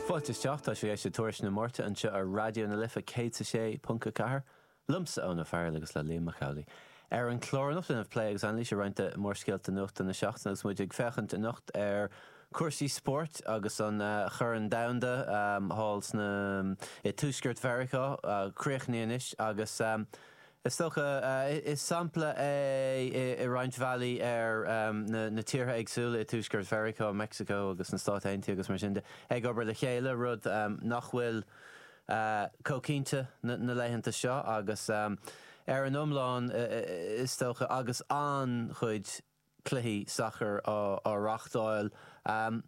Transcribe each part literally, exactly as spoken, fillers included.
Fáilte teachta sé éis sé tuairis na mórta an seo ar radio na lifa cé sé punca cahar lumsa óna fear agus le líon Macaulay. Ar an chlóranach in play agus anlí sé roiinte mórscéalta nuachta na seachtainna agus muid ag fechant a nucht ar cuasaí sport agus an uh, chur an damda um, halls na i túsgurt Verica uh, críochníonis agus um, is stocha uh, is sampla é i, i Roint Valley ar um, na, na tíortha agsúla i túsgurt Verica Mexico agus na Stát Aontaithe agus mar sin de ag obair le chéile rud um, nach bhfuil uh, cócínte na, na leitheanta seo agus um, ar an umláin uh, is stocha agus an chuid cluichí sachar á rachtáil. Um,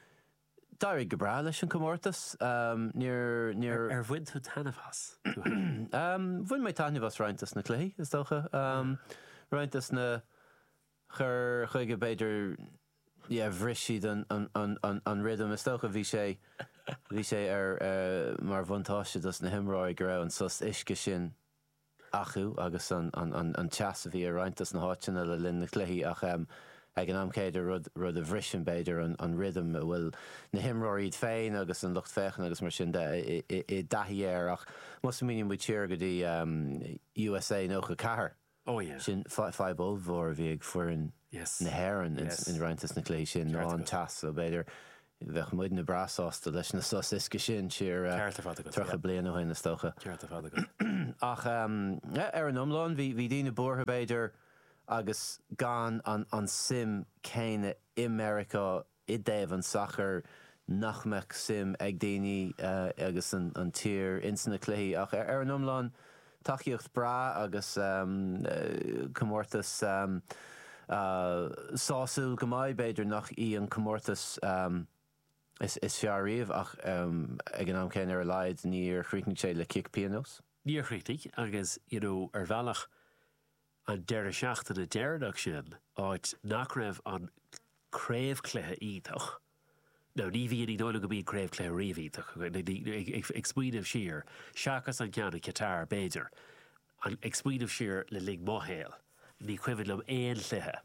Dair go bra leis an comórtas um, níor níor ar bhain tú tanmhas. um, bhain mé tanmhas roiintas na cluichí is dócha um, roiintas na chur chuige beidir yeah, bhrisí an, an, an, an, an rhythm is dócha bhí sé bhí sé ar uh, mar bhaintáiste dus na himráid go raibh an sus isce sin acu agus an, an, an, an teas a bhí ar roiintas na háitina le linn na cluichí ach um, ag an amcéidir rud, rud a bhrisin beidir an, an rhythm a bhfuil na himráid féin agus an lucht féchan agus mar sin de i, i, i dathí air ach mus mínion buid tíir go dtí um, U S A nócha cahar. Oh, yeah. Sin fáibol bhór bhí ag fuair yes. na hairan yes. in, in roiintas na clé sin nó an tas so beidir bheith muid na brasásta leis na sos isce sin siar uh, trocha bliana óhain na stocha. Ach um, yeah, ar an umláin bhí dína bortha beidir agus gan an, an sim céine i America i déobh an sachar nachmeach sim ag daoine uh, agus an, an tír insna cléí ach ar, ar an umláin taíocht bra agus um, uh, comórtas um, uh, sásúil go maith beidir nach í an comórtas um, is, is fearíomh ach um, ag an am céine ar leid níor chríochnaigh sé le kick pianos. Níor chríochnaigh agus you know, ar bhealach an deir seachtain a deireach sin áit nach raibh an craobhcléthe ítach. Now, ní bhíon í dóla go bíon craobhcléthe riomhítach. Ag spuoinmh siar, seachas an ceanna cetar béidir, an ag spuoinmh siar le lig móhéal. Ní cuimhin am éon chluthe,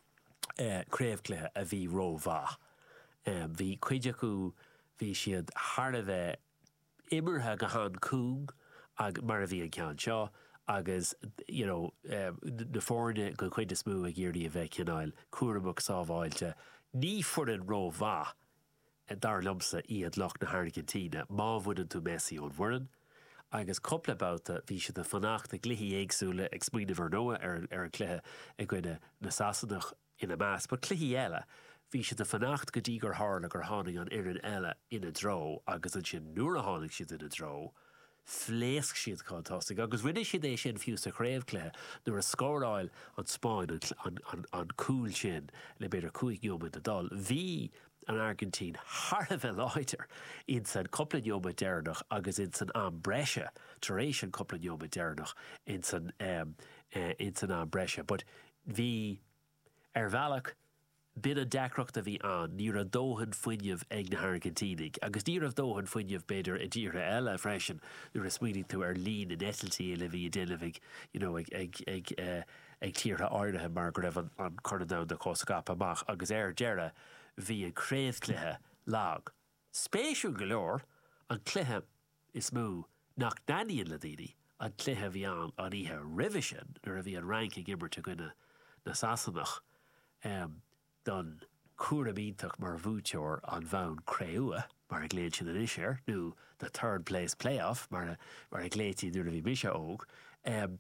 uh, craobhcléthe a bhí rómhá. Um, bhí cuide acu, bhí siad thar a bheith imirthe go han cúg ag mar a bhí an ceann seo, agus, you know, um, na fórne go chuide smú a ggéirí a bheith cinnáil, cuaireamach sábháilte, ní fuireann rómhá a dar lumsa iad loch na Argentina, má bhuian tú Messi ón bhuireann, agus coppla bouta bhí siad a fanacht a gluichí éagsúla ag smuoinmh ar nua ar, ar an cluiche ag gcuine na sasanach ina más, but cluichí eile, bhí siad a fanacht go dtí gur tharla gur tháinig an iarrainn eile ina dro, agus an sin nuair a tháinig siad ina dro, fléasc siad cántástig, agus rinne siad é sin fiús a chréibhcléthe nuair a scóráil an Spáin an, an, an cúil sin le beidir cúig niomad a dal. Bhí an Argentín thar a bheith láidir in san coppla niomad deireanach agus in san an breise, tar éis an coppla niomad deireanach in san, um, uh, in san an breise. But bhí ar bhealach bin a decrocht a bhí an, níor a dóhan fuinneamh ag na Argentínig, agus níor a dóhan fuinneamh beidir a díre eile freisin nuair a smuoinigh tú ar lín in etaltí le bhí déanamh you know, ag, ag, ag, uh, ag tíortha áirithe mar go raibh an, an cornadán de cóscap amach, agus ar deire bhí an craobhcléthe lag. Spéisiú go leor, an cluiche is mú nach naíonn le daoine, an cluiche bhí an an ihe ribhe sin nuair a bhí an ranking immert a gine na sasanach. Um, don cuaireamítach mar bhúteoir an bhain créua mar a gléad sin an isir, nó the third place playoff mar a, mar a gléití nuair a bhí mise óg. Um,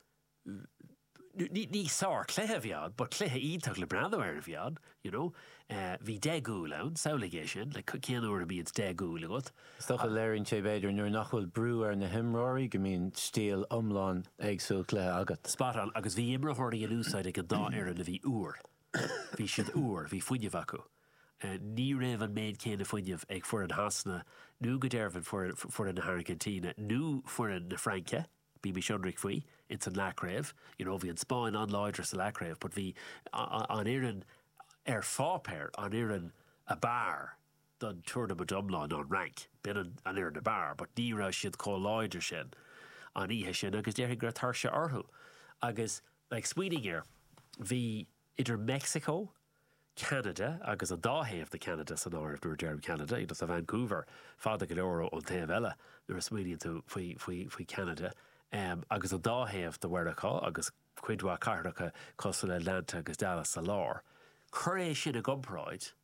ní sár cléthe bhead, but cléthe ítach le brandhar a bhead, you know. Uh, bhí degú len, saola sin, le céan uair a bíad degú le got. Stocha léironn sé beidir nuair nach bhfuil brú ar na himráí go mbíonn stíl iomlán agsúil cléthe agat. Spot on, agus bhí imreoirí an úsáid ag an dá éireann a bhí uair. Bhí siad uair, bhí fuinneamh acu. Uh, ní raibh an méid céine fuinneamh ag fuair an hasna, nó go deirfinn fuair na Argentina, nó fuair na Franca, bí mi seanric faoi, in san lacraibh, you know, bhí an Spáin an láidir sa lacraibh, but bhí an éireann ar fápéir, an éireann a bar don tournament umláin an rank, bin an éireann a bar, but ní raibh siad có láidir sin an ihe sin, agus deirfinn gur tar se orthú. Agus, like, Sweden here, bhí idir Mexico, Canada, agus a dáhéamh de Canada san áir dúir dearm Canada, agus a Vancouver, fáda go leor an taobh eile nuair a smaoiníonn tú faoi faoi Canada, um, agus a dáhéamh de bhuireachá, agus cuidhá cardacha cos le Atlanta agus Dallas sa lár. Cur é sin a gomráid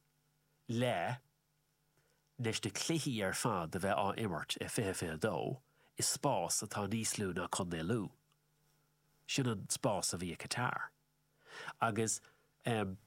le leis de cluichí ar fad de bheith á immert i fé fé dó is spás atá níos lú ná chun é lú. Sin an spás a bhí a Qatar. Agus um,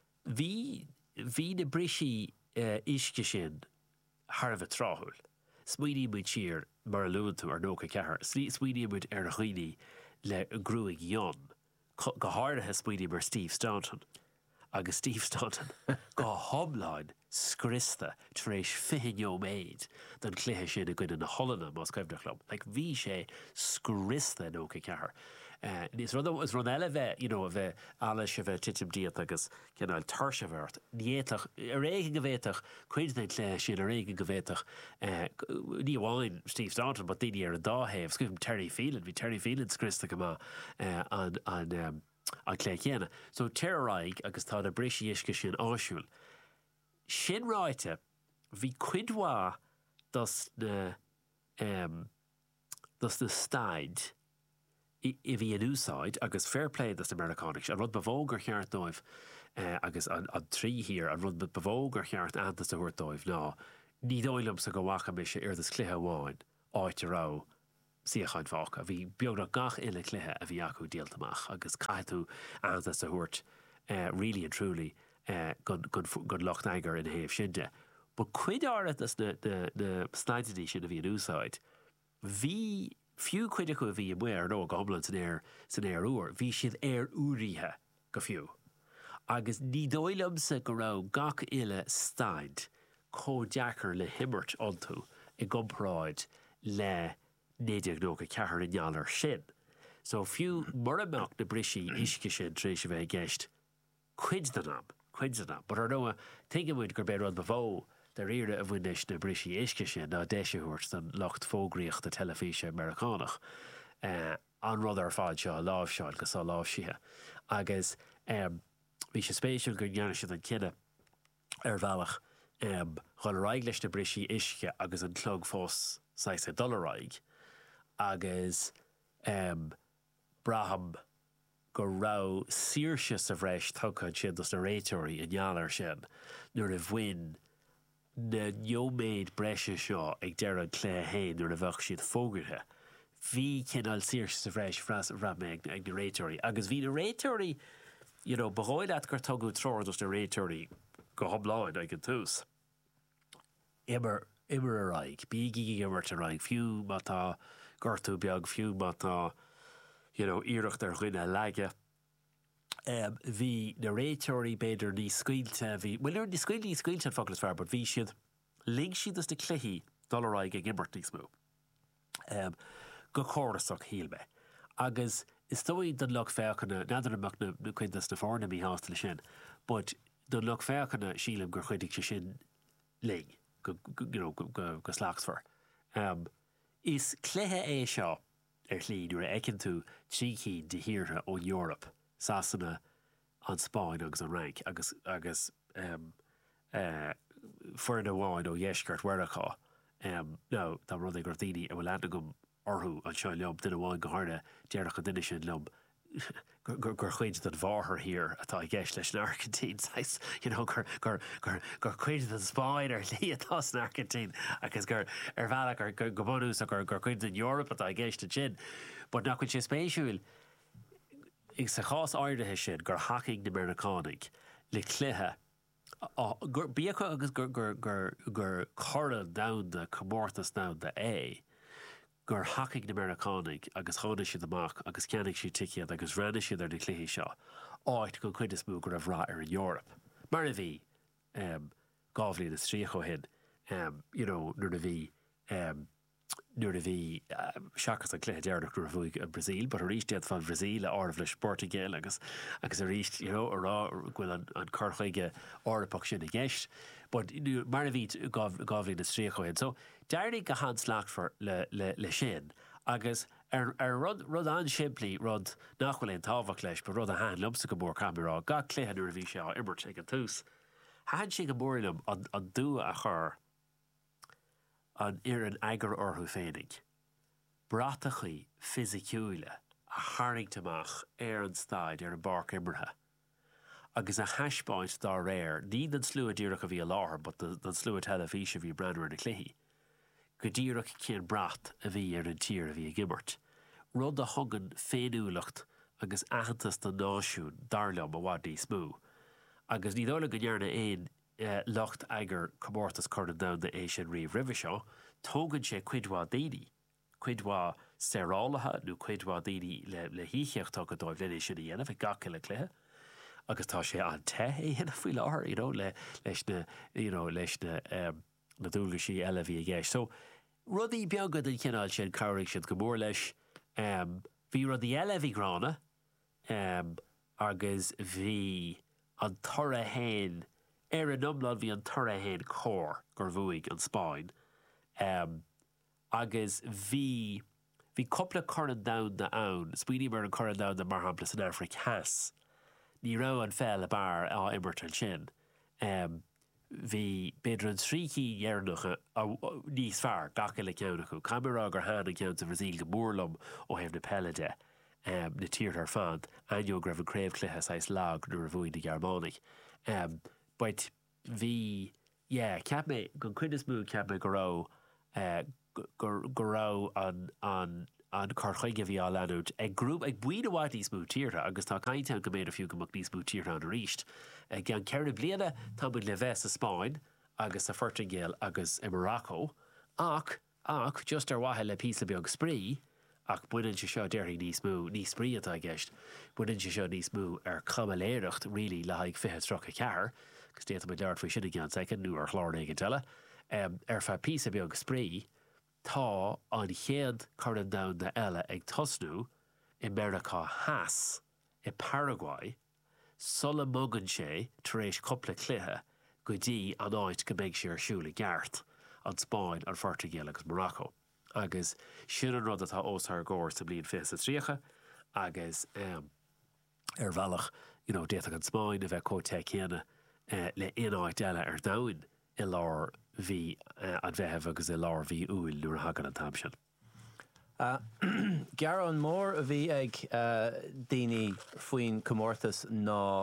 Bhí hí na brisí uh, isce sin Harbh tráthúil. Smuoine muid siar mar a luúin tú ar nócha cethir. Smuoine muid ar a chuoine le grúig Jon. Go háirithe smuoine mar Steve Staunton. Agus Steve Staunton go thomláin scrista tar éis fihinneó méid don cluiche sin a gcuine na Holanna más cuimhne club. Like, bhí sé scrista nócha cethir. Uh, Nís rud is rud eile bheith, you know, a bheith eile se bheith titim díat agus cinál tar se bhirt. Níétach, a réige go bhéitach, cuid na clé sin a réige go bhéitach, ní bháin Steve Staunton, but daoine ar a dáhéamh, scuim Terry Phelan, bhí Terry Phelan scrista go má uh, an, an, um, an clé chéine. So terraig agus tá na brisí isce sin áisiúil. Sin ráite, bhí cuidhá dos na, um, dos na staid I bhí an úsáid agus fair play das Americanig. An rud bevógur cheart dóibh uh, agus an, an trí hir, an rud bevógur cheart antas a thuirt dóibh ná. Ní dóilm sa go wacha me sé ar das cluthe bháin áit rá siachain fácha. Bhí beag na gach ina cluthe a bhí acu díaltamach agus caiitú antas a thuirt uh, really and truly uh, gon, gon, gon Loch Niger in héamh sinnte. But cuid árat as na, na, na snaididí sin a bhí an úsáid, bhí fiú cuide go bhí an muir nó goblan san air san air úr, bhí siad air úrithe go fiú. Agus ní dóilimsa go rá gach ile staid có deachar le himmert ontú i gompráid le néideag nó go cethir in neallar sin. So fiú mar amach na brisí isce sin tréis a bheith gceist cuid den am, cuid den am. But ar nó teige muid gur beir an bhó de riire a bhuiis na brisí isce sin ná déisiúirt den locht fógraíocht de telefíse Americanach. Uh, an rud ar fáid seo láh seáil go sá láh sithe. Agus um, bhí sé spéisiúil gur gceanna sin an cinenne ar bhealach um, chuil raig leis na brisí isce agus an clog fós saith dollar agus um, braham go rá síirse sa bhreis tucaid sin dos na réiteoirí in neallar sin nuair a bhfuin na neoméid breise seo ag deir an clé hain nuair a bheadh siad fógarthe. Bhí cinál síirse sa bhreis fras bhreaméid ag na réiteoirí. Agus bhí na réiteoirí, you know, baghóid at gur tugadh tror dos na réiteoirí go thomláin ag an tús. Immer, immer a raig, bígí immert a raig, fiú mátá gortú beag, fiú mátá, you know, íireacht ar chuine leige. Um, hí na réiteoirí beidir ní scuilte hí, well, ní scuil ní scuilte foglas fear, but hí siad ling siad as de cluichí dollarráig ag immert níos mó. Um, go chórasach híalbe. Agus is dói don log féchanna, nadidir amach na, na cuintas na fórna mí hástal sin, but don log féchanna sílam gur chuidig se sin ling, go, go, you know, go, go, go slagsfar. Um, is cluiche é seo ar hlín nuair a eicinn tú trící de hirirthe ó Europe, Sasanna an Spáin agus an rank, agus, agus um, uh, fuirna bháin ó dhéisgart huireachá. Um, no, tá rud é gur daoine a bhfuil leanna gom orthú an seo leom duine bháin go háirne dearach an duine sin leom gur chuid an bháthair hir atá i gceist leis an Argentín. You know, gur chuid an Spáin ar lí atá an Argentín agus gur ar bhealach gur go bonús a gur chuid an Europa atá i gceist an sin. But nach chuid sé spéisiúil ag sa chás áirithe sin gur hacking na Americanig le cluiche gur bíocha agus gur gur gur gur chora down de comórtas down de é gur hacking na Americanig agus chána siad amach agus ceannig siad ticiad agus ranna siad ar na cluichí seo áit go chuid is mú gur a bhrá ar in Europe. Mar a bhí um, gábhlín is tríocha hin um, you know, nuair a bhí um, nuair a bhí uh, seachas an cluiche dearnach nuair a bhuaig in Brazil, but a ríist fan Brazil a árbh le Sportigéil agus agus a ríist, you know, a rá ghfuil an, an corchaige árbach sin a gceist. But mar a bhí gábhlín is tríocha hin. So dearnig go hans leachfar le, le, le sin agus ar, ar rud, rud an siimplí rud nachhfuil an tábhach leis, ba rud a háin lumsa go mór camerá, ga cléan ar a bhí seo immert ag an tús. Háin si go mórlam an, an dú a chur an ar an agar orthú féinnig. Bratachaí fisiciúile a haringtamach ar an staid ar an barc immerthe. Agus a haispáint dá réir, ní den slua díreach a bhí a láthair, but den slua telefís a bhí brenn ar na cluichí. Go díreach cén brat a bhí ar an tír a bhí a gimmert. Rud a thugan féinúlacht agus ahantas den náisiún darlam a bhhad níos mú. Agus ní dóla go dhearna éon uh, locht agar comórtas chuirn down de é sin riomh ribh seo, tógann sé cuidhá daoine. Cuidhá sterálathe nó cuidhá daoine le, le hícheocht go dóibh lenne sin a dhéanamh gacha le cléthe. Agus tá sé an te é héanana faoi láthair, you know, le, leis na, you know, leis na, um, na dúla sí eile bhí a gceist. So, rudí beagad an cinál sin cabhraigh sin go mór leis, um, bhí rudí eile bhí grána, um, agus bhí an tora hain, ar an numlad bhí an tora hain cór gur bhuaigh an Spáin. Um, agus bhí bhí coppla corran down na ann, spíní mar an corran down na mar hamplas an Afric has. Ní rá an fel a bar á immert an sin. Um, Bhí beidir an trící dhearnacha níos fearr gacha le ceanna chu. Camerá gur hána ceanta bhíil go mórlam ó hebh na peilide um, na tír ar fad, aineo gribh an craobh cluiche sais lag nuair a bhuaigh na Gearmánaigh. Um, but bhí, yeah, ceap mé, gon cuidas mú ceap mé go rá uh, go rá an, an an carchaige bhí á leanúid ag grúb ag buid a bhaid níos mú tíortha agus tá caiinte go méad a fiú gomach níos mú tíortha an ríist. Ag an ceirna bliana tá buid le bheits a Spáin agus a Fortingale agus i Morocco ach ach just ar wathe le písa beag sprí ach buidann se seo deirí níos mú níos sprí atá gceist buidann se seo níos mú ar chamaléireacht rilí le haig fithe trocha ceair agus déanta muid leart faoi sin gan second nó ar chláir ag an teile um, ar fa písa beag sprí tá an chéad churann down na eile ag tosnú i America Haas i Paraguay sulla mugann sé tar éis coppla cluiche go dtí an áit go mbeidh sé ar siúla geart an Spáin an Fortingale agus Morocco. Agus sin an rud atá os ar gcóir sa blion fés a tríocha agus um, ar bhealach, you know, déach an Spáin a bheith cóte chéanna uh, le ináid eile ar dain i lár bhí uh, an bheitheh agus i lár bhí úil nuair a hagan an tam sin. Uh, Gearan mór a bhí ag uh, daoine faoin comórtas ná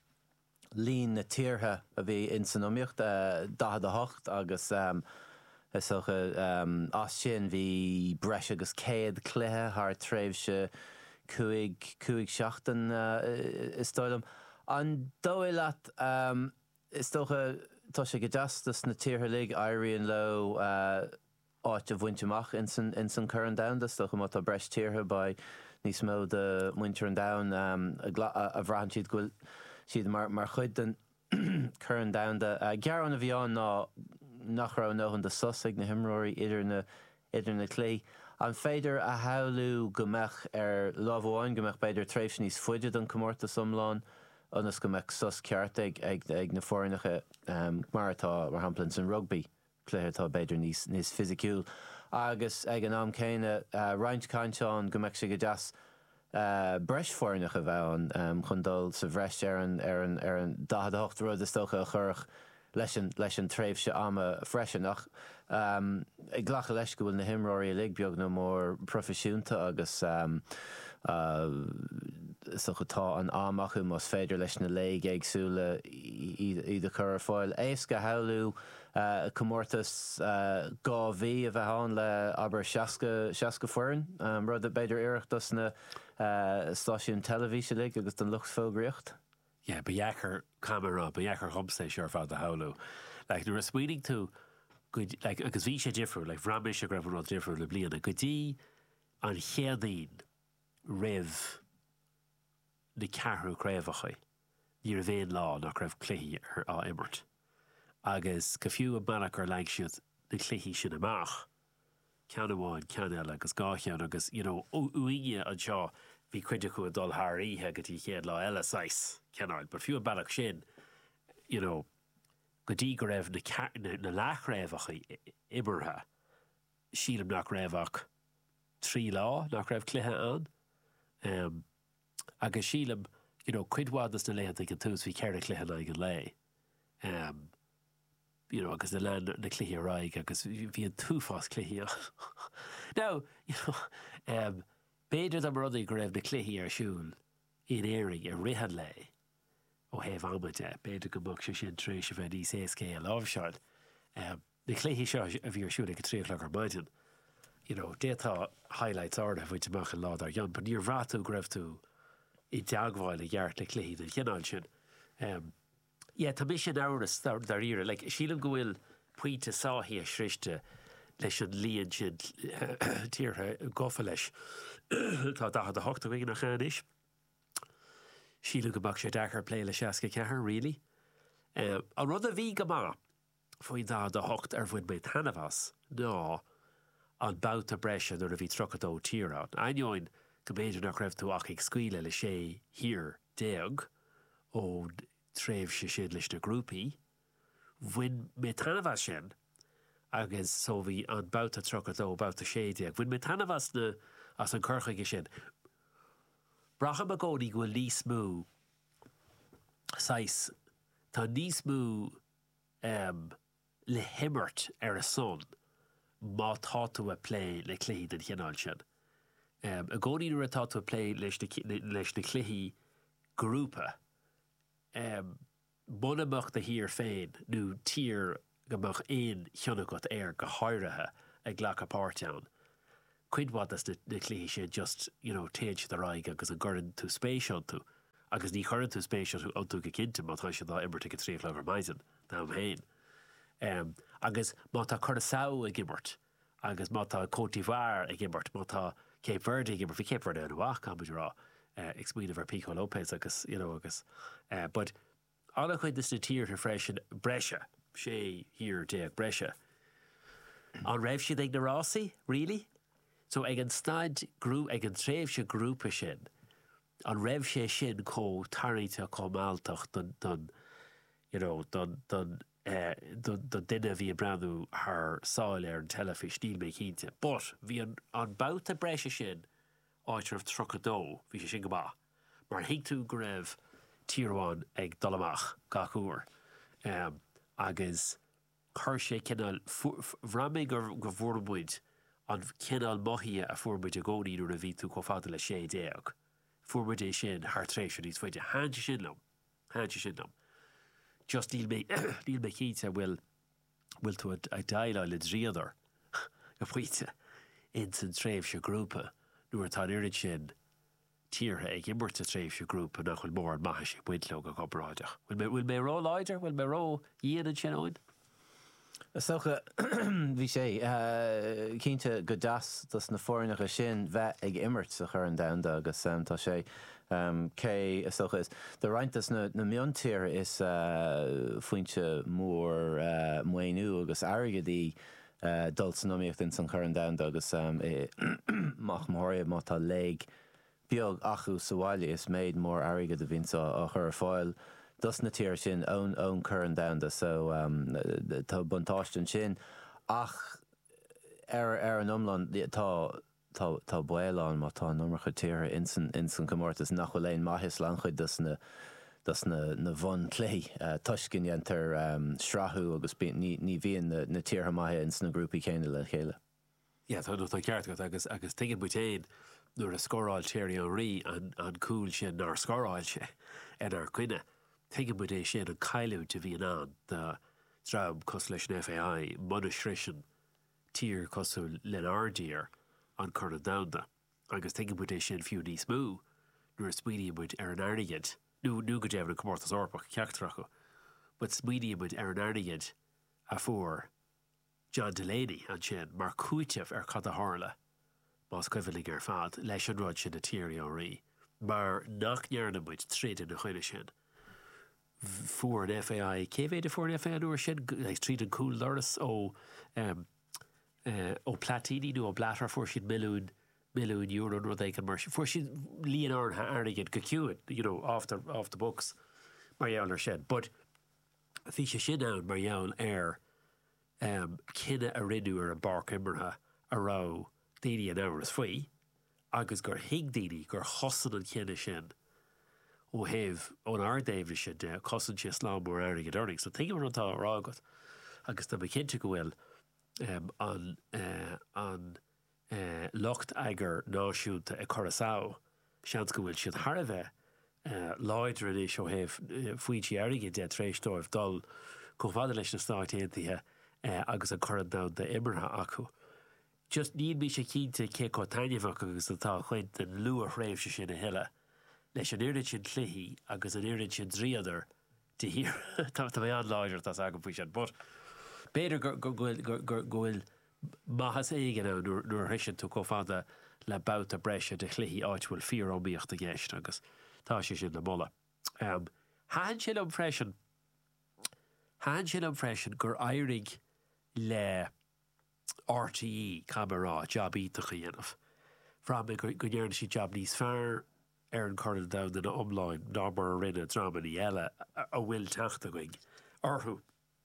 líon na tíortha a bhí in san umíocht uh, dahad a hocht agus um, is um, as sin bhí breis agus céad cluiche thar tréimh se cuaig cuaig seachtain uh, is stoilm. An dóigh leat um, is tócha tá sé go deastas na tíortha lig éiríonn lo uh, áit a bhaintteach in san, in san curran down, das tócha má tá breis tíortha ba níos mó de winter an down um, a, a, a bhrahan siad goil siad mar, mar chuid den curran down de uh, Gearan a bhíán ná nach rá nóhan de susig na himróirí idir na idir na clé. An féidir a haulú gomach ar lámháin gomach beidir tréimhs níos fuide an comórtas somláin agus gomach sus ceart ag, ag, ag na fórnacha um, martá mar hamplann san rugby léir tá beidir níos, níos fisiciúil. Agus ag an am céine uh, roint cáinteán gomach sé go deas uh, breis fórnacha bheith um, chun dul sa bhreist ar an ar an ar an dahad a hocht rud is tócha a church leis an leis an tréimh se ama freisinach. Um, ag ghlacha leis go bhfuil na himróirí lig beag nó mór profisiúnta agus um, uh, socha tá an amachú más féidir leis na léig agsúla iad a chur fáil. Éis go haulú uh, comórtas uh, gá bhí a bheith hán le aber seaca seaca fuirin, um, rud a beidir iireachtas na uh, stáisiún televíse lig agus den lucht fógraíocht. Yeah, bejacker camera, bejacker homestay sure fád a haulú. Like, there is waiting to good, like, agus bhí sé difriú, like, bhraim sé gribh an difriú le bliana. Go dtí an chéadaín rih na ceathrú craobhacha. Ní a bhéon lá nach raibh cluichí ar á immert. Agus go fiú a banach ar leig siad na cluichí sin amach. Cean amháin, cean eile agus gáchean agus, you know, uige an seo bhí cuide chu a dul thar íthe go dtí chéad lá eile sais ceanáil, but fiú a banach sin, you know, go dtí go raibh na, na, na lech raibhacha immerthe sílam nach raibhach trí lá nach raibh cluthe an. Um, agus sílam, you know, cuidhádas na léanta go tús bhí ceir a cluthe na go lé. Um, you know, agus na lean na cluiche raig agus bhí an túfás cluiche. Now, you know, um, beidir am rudaí go raibh na cluiche ar siúil in éiring ar rithe lé ó heh amide, beidir go mbeadh sin trééis a bheith níos éascé a lábhseáil. Um, na cluiche seo a bhí ar siúil ag tríoch ar maidin. You know, détá highlights orda bhaid amach an lád ar Jan, but níor bhreathú go raibh tú i deagháil a gheart le cluiche na chéanáil sin. Um, yeah, tá mis sin áras dar ire, like, sílam go bhfuil puinte sáthí a sriste leis an líon sin tíortha gofa leis. Tá dachad a hocht a bhíon nach chanis. Sílam go bach sé dachar plé le seaca cethar, really. Um, an rud a bhí go má faoin dá a hocht ar bhain méid hanamhas, ná an bouta breise nuair a bhí trocadó tíreán. Ainneoin go béidir nach raibh tú ach ag scuile le sé hir déag ó tréimh sé sin leis na grúpaí, bhain mé tanamhas sin agus so bhí an bouta trocadó bouta sé déag. Bhain mé tanamhas na as an corchaige sin. Bracham a gcónaí go bhfuil níos mú sais tá níos mú um, le himmert ar a son má táú a plé le cluiche den chéanáil sin. Um, a gcónaí nuair a táú a plé leis na cluiche grúpa, um, bunamach de hir féin nó tír gomach éon cheannagat air go háirithe ag ghlacha páirteán. Cuidhádas na cluiche sin just, you know, téid de raig agus an gcurann tú spéisián tú, agus ní churann tú spéisián tú tú go cinnte má tá sé dá immert go tríomh legar maidin ná héin. Um, agus má tá Curaçao a gimmert, agus má tá Côte d'Ivoire a gimmert, má tá Cape Verde a gimmert, fi Cape Verde an bhaach am rá uh, ag smíanamh ar Pico Lopez agus, you know, agus. Uh, but anna chuid is na tír freisin breise, sé hir déag breise. An raibh siad ag na rásaí, really? So ag an staid grú, ag an tréimh se grúpa sin, an raibh sé sin có taríte có máilteach don, don, you know, don, don Uh, do duine bhí breanú th sáil ar an telefis níl mé cínte. But bhí an, an bouta breise sin áitirmh trocadó, bhí sé sin go bá. Mar hiic tú go raibh tíorháin ag dolamach gach uair. Um, agus chuir sé cinnal bhraimé go go bhformid an cinnal mothí a formid a gcónaí nuair a bhí tú có fada le sé déag. Formid é sin th tréisio níos faide háinte sin lom. Háinte sin lom. Just níl mé níl mé cínte bhfuil bhfuil tú a daile le dríadar go bhuiite in san tréimh se grúpa nuair tá irid sin tíortha ag immert a tréimh se grúpa nach chuil mór an maithe sé buintló go gobráideach. Bhfuil mé ró láidir, bhfuil mé ró dhéanaan sin óin? Socha bhí sé cínte go das dus na fórnacha sin bheith ag immert a chur an damda agus um, tá sé um, cé socha is de reintas na, na miontíir is uh, fointe mór uh, muoinú agus airgadí uh, dulsanóíocht in san chur an damda agus um, e, mach móir má tá léig beag achu saháile is méid mór airgad a bhín a chur fáil dus na tíir sin ón ón chur an damda so um, tá buntáistin sin ach ar ar an umlan tá tá tá buáán má tá numracha tíre in san in san gomórtas nach go léon maithis lan chuid dus na dus na na bhon clé uh, tuiscinantar um, srathú agus ní ní bhíon na, na tíortha maithe in san na grúpaí céine le chéile. Yeah, tá nó tá ceart go agus agus tuigeann butéin nuair a scóráil Thierry Henry an an cúil sin nar scóráil sé ar ar cuine. Tuigeann bud é sin an caiiliú de bhíon an de sráib cos leis an F A I muna srisin tír cosú len ardíir an chur an damda. Agus tuigeann bud é sin fiú níos mú nuair smuoiníonn bud ar an airnigid. Nú nú go déanamh na comórtas orpach ceachtracha, but smuoiníonn bud ar an airnigid a fuair John Delaney an sin mar cúitimh ar cad a tharla más cuifilig ar fad leis an rud sin na Thierry Henry. Mar nach nearna bud tríd in na chuine sin. Fuair an F A I, cé bhéidir fuair an F A I nuair sin ag tríd an cúil doras ó um, uh, ó Platini nó ó Blatter fuair sin milliún milliún euro nuair ag an mar sin. Fuair sin líon ortha airnigid go ciúin, you know, off the, off the books mar dheall ar sin. But bhí sé sin ann mar dheall ar um, cinenne a rinú ar an barc immertha a rá daoine an áras faoi, agus gur hiig daoine gur chosan an chéine sin ó heh ón ardéimh sin de cosan si slám mór airigh an earning. So think mar antá rágat agus tá cinnte go bhfuil um, an, uh, an uh, locht aiger náisiúnta i Curaçao seans go bhfuil siad thar a bheith uh, láidre is ó heh faoití airigh de tréistóibh dul go bhfada leis na stáit aontaithe uh, agus an choran ná de imirtha acu. Just níd mí sé cínta cé có tainehach agus atá chuint an luath réimh se sin na heile leis an irid sin chluichí agus an irid sin dríadar de hir. Tá mé an láidir tá agam faoi sin. But béidir gur gohfuil maithas éige ná nuair hisin tú có fada le bouta breise de chluichí áit bhfuil fíor ómíocht a gceist agus tá sé sin na molla. Um, Háin sin am freisin Háin sin am freisin gur éirigh le R T E camera job ítacha dhéanamh. Fra me go dhearn sí job níos fearr ar an choran da na omláin ná mar a rinne dramaní eile a bhfuil teachta going. Orthú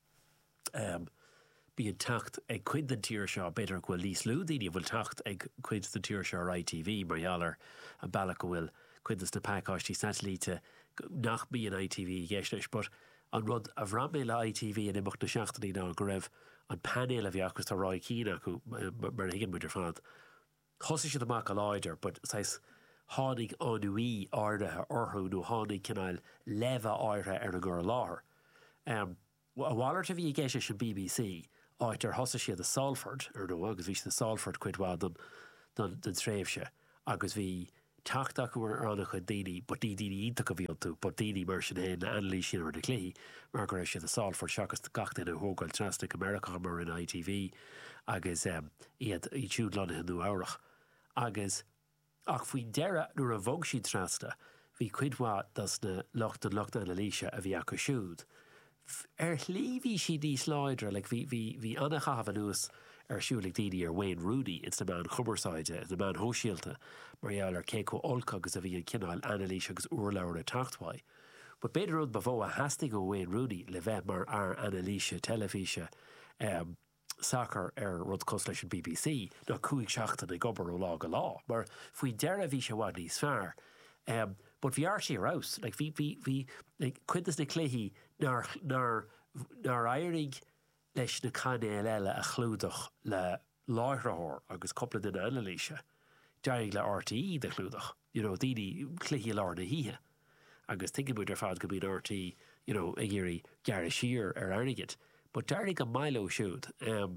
um, bí an techt ag cuid an tíir seo beidir go bhfuil líos lúdaí bhfuil techt ag cuid an tíir seo ar I T V mar ealar an bailach go bhfuil cuid na pácáistí satellite nach bí an I T V gceist leis, but an rud a bhramé le I T V an imecht na seachtaí ná go raibh an panel a bhí agus tá rá cína acu mar higan muidir fad. Thosa siad amach a láidir, but sais tháinig anhuí áirithe orthú nó tháinig cinál leva áirithe ar na gur láthair. Um, a bhhailart a bhí géise sin B B C áit ar thosa siad a Salford, ar nó agus bhí na Salford cuidhá don den tréimhse, agus bhí tachtach go ar annach chun daoine, but dí daoine ionta go bhíal tú, but daoine mar sin héin na anlí sin ar na clí, mar go raibh siad a Salford seachas gachtain a thógáil trastic America mar in I T V, agus um, iad i túd lonathe nó áireach. Agus ach faoi deire nuair a bhog siad trasta, bhí cuidhá das na locht an locht analíse a bhí acu siúd. Ar lí bhí si níos láidre, like bhí annach chahabh nuas ar siúlig daoine ar Wayne Rooney, it's na man chumarsáide, it's na man hóisialta, mar eall ar cé có olca agus a bhí an cinál analíse agus uorlair a tachtmhaid. But beidir rud bhó a hastig go Wayne Rooney le bheith mar ar analíse telefíse um, soccer ar rud cos leis an B B C ná cúig seachtain i gobar ó lá go lá, mar faoi deire bhí se bhád níos fearr. Um, but bhí airtí arás, like bhí bhí bhí like cuidas na cléithí nar nar nar éirigh leis na canéil eile a chlúdach le láithreathir agus coppla den analíse. Deirigh le R T E de chlúdach, you know, daoine cléithí lár na híthe. Agus thinking about ar fad go bín R T E, you know, ag iarraí gearra siar ar airigid. But deirigh go milo siúd, um,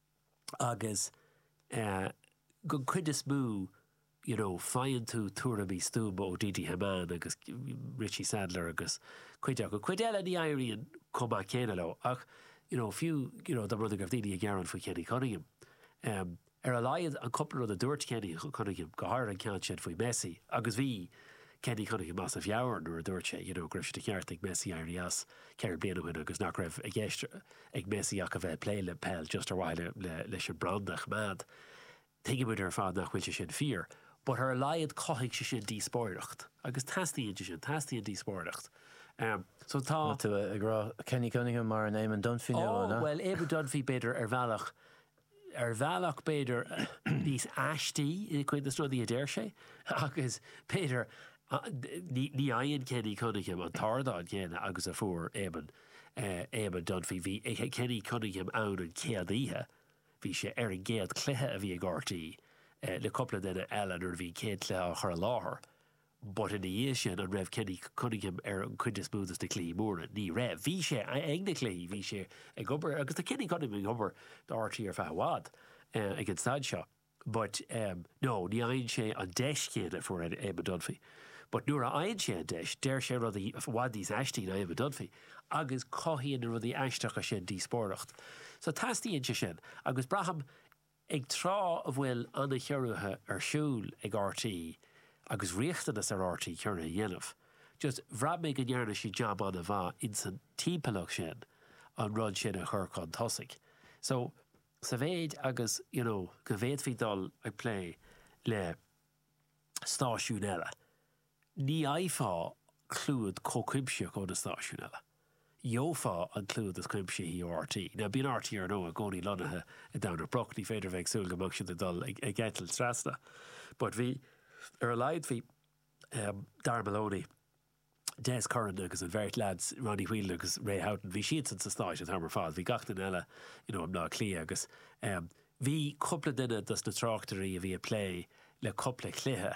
agus uh, go cuidas mú, you know, fáin tú túramí stúm ó Didi Hamann agus Richie Sadler agus cuideach go cuid eile ní éiríonn comá céine le ach, you know, fiú, you know, da rud a gabh daoine a gceann faoi Kenny Cunningham. Um, ar a laiad an couple of the dúirt Kenny Cunningham go háir an ceann sin faoi Messi, agus bhí Kenny Cunningham as a bheabhar nuair a dúirt sé, you know, gribh sé de ceart ag Messi éirí as ceir bliana uine agus nach raibh ag gceist ag Messi ach a bheith plé le pell just ar bhaile leis an brandach mad. Thinking about ar fad nach bhfuil sé sin fear. But her laiad coigh sé sin díspóireacht, agus tastíonn sé sin, tastíonn díspóireacht. Um, so tá... Tú a gra Kenny Cunningham mar an Éamon Dunphy nó, Oh, well, Éamon Dunphy beidir ar bhealach, ar bhealach beidir níos aistí, i chuid na snodí a déir sé, agus beidir ní aon Kenny Cunningham an tardáin chéine agus a fuair Éamon Éamon Dunphy, bhí Kenny Cunningham ann an céadaíthe, bhí sé ar an géad cluiche a bhí ag R T E. Uh, le coppla denna eile nuair bhí céad le a chur láthair, but in the sin an raibh Kenny Cunningham ar an cuidas múdas na clí móra ní raibh. Bhí sé ag na clí, bhí sé ag obair, agus tá Kenny Cunningham ag obair de R T E ar feabhád uh, ag an stad seo. But um, no, ní aon sé an deis céine fuair Éamon Dunphy. But nuair a aon sé an deis, deir sé rudí bhádís eistí na Éamon Dunphy, agus cothíonn rudí eisteach a sin díspóireacht. So tastíonn sé sin, agus braham ag trá a bhfuil anna chearúthe ar siúl ag R T E agus riachtanas ar R T E cearna dhéanamh. Just bhrab mé go dhearna sí job anna bha in san típalach sin an rud sin a chur chun tosaigh. So, sa bhéad agus, you know, go bhéad fhí dul ag play le stáisiún eile. Ní éifá clúad cócuimseach ó na stáisiún eile. Jofa an clúd is cuimse hí R T. Na bín R T ar nó a gcónaí lonathe i dana broch ní féidir bheith súil gomach sin dul ag geitil trasna. But bhí ar a leid bhí um, Dar Maloney, Des Curran agus an bheirt lads Ronnie Whelan agus Ray Houghton bhí siad san sa stáit an hamar fád. Bhí gachtain eile, you know, am ná clí agus. Um, bhí coppla duine dus na tráchtarí a bhí a play le coppla cluthe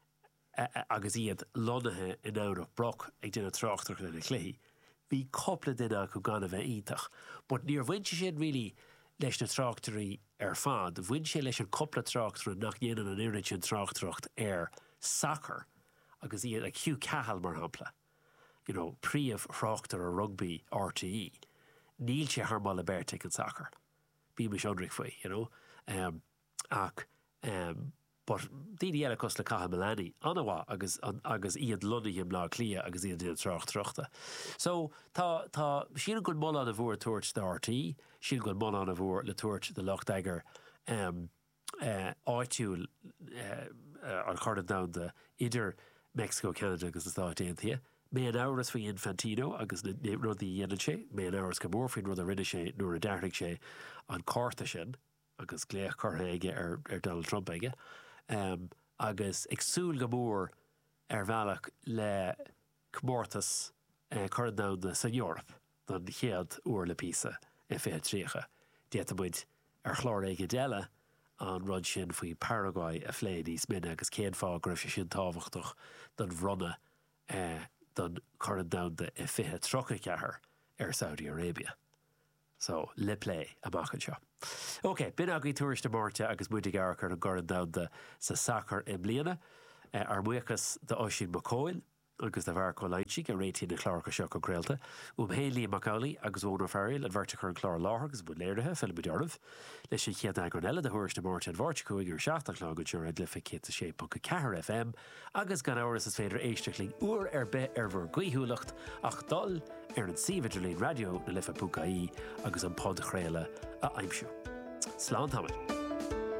agus iad lonathe in ára broch ag duna tráchtar le na cluí. Bhí coppla duine go gan a bheith ítach. But níor bhain sé really leis na tráchtarí ar fad, bhain sé leis an coppla tráchtar nach dhéanaan an irid an tráchtracht ar soccer agus iad ag Hugh Cahill mar hampla. You know, príomh chráchtar a rugby R T E. Níl sé harmá le beirte an soccer. Bí me seanric faoi, you know. Um, ach, um, but díní eile cos le Cahill Milani, anhá agus, agus iad lunaí am lá clia agus iad iad tráchtrachta. So, tá, tá síl go mol an a bhór tuairt de R T E, síl go mol an a bhór le tuairt de Loch Dagger um, uh, áitiúil uh, uh, an chuird down de idir Mexico, Canada agus na Stáit Aontaithe. Mé an áras faoi Infantino agus rudí dhéanaan sé, mé an áras go mór faoin rud a rinne sé nuair a dearnig sé an cárta sin agus gléach chortha aige ar, ar Donald Trump aige. Um, agus agsúil go mór ar bhealach le cmórtas uh, chuird down san Eorp don chéad uair le písa i fé tríocha. Déta buid ar chlár aige deile an rud sin faoi Paraguay a phléad níos mine agus céad fá greibh sé sin tábhachtach don bhronna uh, don chuird down i fithe trocha cethir ar Saudi Arabia. So, le play amach an seo. OK, bin agaí tuairiste mórte agus muidig arachar an gcuird down sa soccer i bliana uh, ar muchas de Oisin McCoyle agus de bhar Colaití a réití na chláracha seo go gréalta. Um Hayley Macaulay agus Óna Farrell an bhirte chu an chlár láthair agus bud léirithe fel be dearmh. Leis sin chéad agran eile de thuiriste mórte an bhirte chuig ar seachtach lá go dúir ag lifa cé a sé punca cethir F M agus gan áras is féidir éisteachling uair ar be ar bhar gaothúlacht ach dul ar an Síveidirlín radio na lifa punca í agus an pod chréile a aimsú. Slán tamil.